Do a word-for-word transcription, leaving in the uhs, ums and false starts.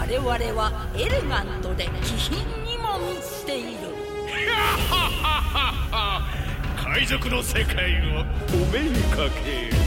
我々はエレガントで気品にも満ちている。 海賊の世界をお目にかける。